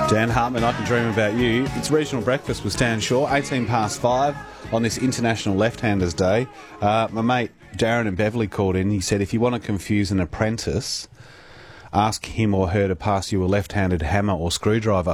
Dan Hartman, I Can Dream About You. It's Regional Breakfast with Stan Shaw, 18 past 5 on this International Left-Handers Day. My mate Darren and Beverly called in. He said if you want to confuse an apprentice, ask him or her to pass you a left-handed hammer or screwdriver.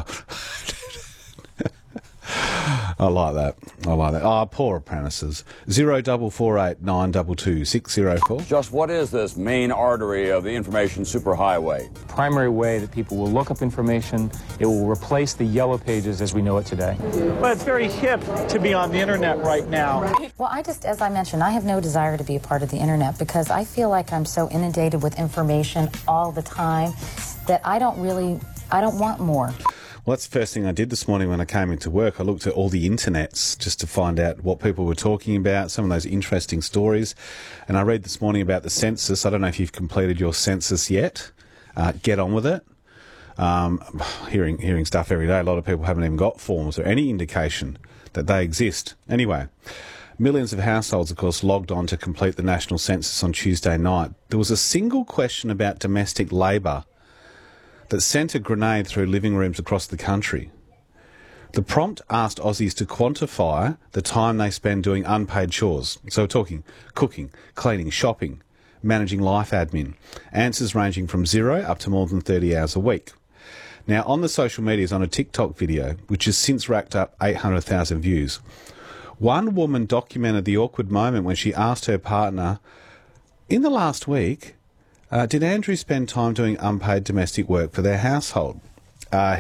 I like that. Oh, poor apprentices. 0448 922 604. Just what is this main artery of the information superhighway? Primary way that people will look up information. It will replace the yellow pages as we know it today. Well, it's very hip to be on the internet right now. Well, as I mentioned, I have no desire to be a part of the internet because I feel like I'm so inundated with information all the time that I don't want more. Well, that's the first thing I did this morning when I came into work. I looked at all the internets just to find out what people were talking about, some of those interesting stories. And I read this morning about the census. I don't know if you've completed your census yet. Get on with it. Hearing stuff every day. A lot of people haven't even got forms or any indication that they exist. Anyway, millions of households, of course, logged on to complete the national census on Tuesday night. There was a single question about domestic labour that sent a grenade through living rooms across the country. The prompt asked Aussies to quantify the time they spend doing unpaid chores. So we're talking cooking, cleaning, shopping, managing life admin. Answers ranging from 0 up to more than 30 hours a week. Now, on the social medias, on a TikTok video, which has since racked up 800,000 views, one woman documented the awkward moment when she asked her partner, in the last week, did Andrew spend time doing unpaid domestic work for their household?